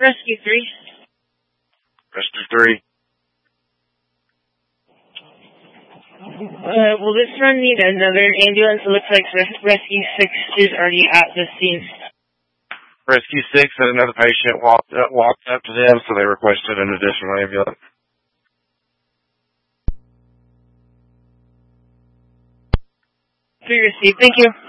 Rescue 3. Rescue 3. Will this run need another ambulance? It looks like Rescue 6 is already at the scene. Rescue 6 had another patient walked up to them, so they requested an additional ambulance. Free receipt, thank you.